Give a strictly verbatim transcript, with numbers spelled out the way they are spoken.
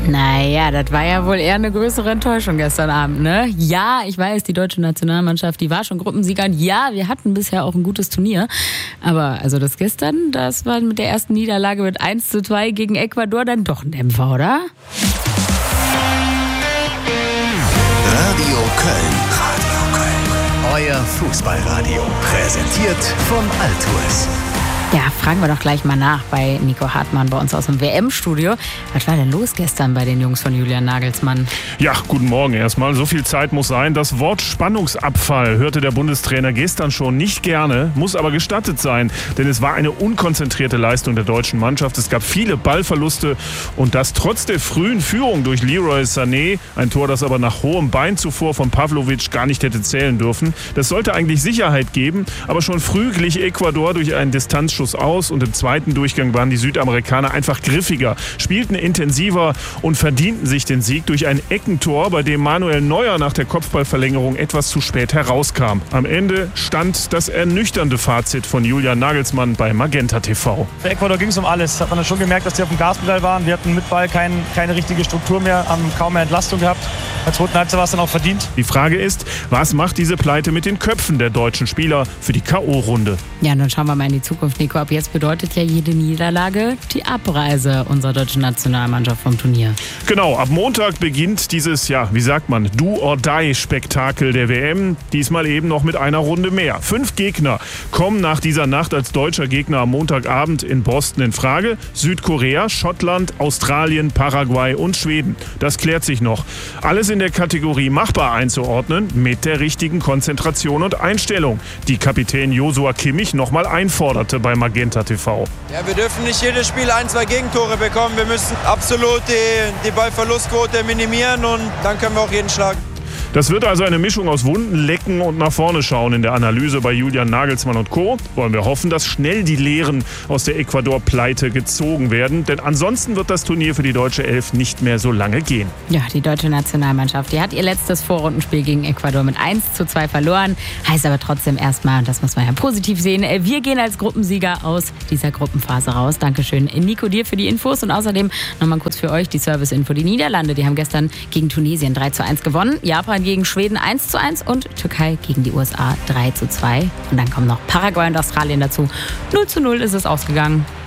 Naja, das war ja wohl eher eine größere Enttäuschung gestern Abend, ne? Ja, ich weiß, die deutsche Nationalmannschaft, die war schon Gruppensieger. Und ja, wir hatten bisher auch ein gutes Turnier. Aber also das gestern, das war mit der ersten Niederlage mit eins zu zwei gegen Ecuador dann doch ein Dämpfer, oder? Radio Köln. Radio Köln. Euer Fußballradio. Präsentiert von Altours. Ja, fragen wir doch gleich mal nach bei Nico Hartmann bei uns aus dem W M-Studio. Was war denn los gestern bei den Jungs von Julian Nagelsmann? Ja, guten Morgen erstmal. So viel Zeit muss sein. Das Wort Spannungsabfall hörte der Bundestrainer gestern schon nicht gerne, muss aber gestattet sein, denn es war eine unkonzentrierte Leistung der deutschen Mannschaft. Es gab viele Ballverluste und das trotz der frühen Führung durch Leroy Sané, ein Tor, das aber nach hohem Bein zuvor von Pavlovic gar nicht hätte zählen dürfen. Das sollte eigentlich Sicherheit geben, aber schon früh glich Ecuador durch einen Distanzschuss aus und im zweiten Durchgang waren die Südamerikaner einfach griffiger, spielten intensiver und verdienten sich den Sieg durch ein Eckentor, bei dem Manuel Neuer nach der Kopfballverlängerung etwas zu spät herauskam. Am Ende stand das ernüchternde Fazit von Julian Nagelsmann bei Magenta T V. Für Ecuador ging es um alles. Hat man dann schon gemerkt, dass die auf dem Gaspedal waren. Wir hatten mit Ball kein, keine richtige Struktur mehr, haben kaum mehr Entlastung gehabt. In der zweiten Halbzeit war es dann auch verdient. Die Frage ist, was macht diese Pleite mit den Köpfen der deutschen Spieler für die K O-Runde? Ja, nun schauen wir mal in die Zukunft, Nico. Ab jetzt bedeutet ja jede Niederlage die Abreise unserer deutschen Nationalmannschaft vom Turnier. Genau, ab Montag beginnt dieses, ja, wie sagt man, Do-or-Die-Spektakel der W M. Diesmal eben noch mit einer Runde mehr. Fünf Gegner kommen nach dieser Nacht als deutscher Gegner am Montagabend in Boston in Frage. Südkorea, Schottland, Australien, Paraguay und Schweden. Das klärt sich noch. Alles in der Kategorie machbar einzuordnen, mit der richtigen Konzentration und Einstellung, die Kapitän Joshua Kimmich nochmal einforderte bei Magenta T V. Ja, wir dürfen nicht jedes Spiel ein, zwei Gegentore bekommen. Wir müssen absolut die, die Ballverlustquote minimieren und dann können wir auch jeden schlagen. Das wird also eine Mischung aus Wunden lecken und nach vorne schauen in der Analyse bei Julian Nagelsmann und Co. Wollen wir hoffen, dass schnell die Lehren aus der Ecuador-Pleite gezogen werden. Denn ansonsten wird das Turnier für die deutsche Elf nicht mehr so lange gehen. Ja, die deutsche Nationalmannschaft, die hat ihr letztes Vorrundenspiel gegen Ecuador mit eins zu zwei verloren. Heißt aber trotzdem erstmal, und das muss man ja positiv sehen, wir gehen als Gruppensieger aus dieser Gruppenphase raus. Dankeschön, Nico, dir für die Infos. Und außerdem nochmal kurz für euch die Service-Info. Die Niederlande, die haben gestern gegen Tunesien drei zu eins gewonnen. Japan gegen Schweden eins zu eins und Türkei gegen die U S A drei zu zwei. Und dann kommen noch Paraguay und Australien dazu. null zu null ist es ausgegangen.